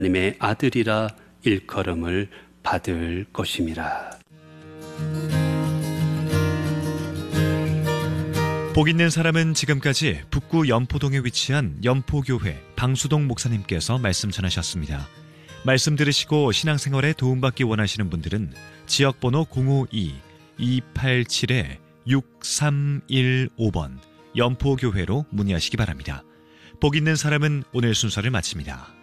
하나님의 아들이라 일컬음을 받을 것임이라. 복 있는 사람은 지금까지 북구 연포동에 위치한 연포교회 방수동 목사님께서 말씀 전하셨습니다. 말씀 들으시고 신앙생활에 도움받기 원하시는 분들은 지역번호 052-287-6315번 연포교회로 문의하시기 바랍니다. 복 있는 사람은 오늘 순서를 마칩니다.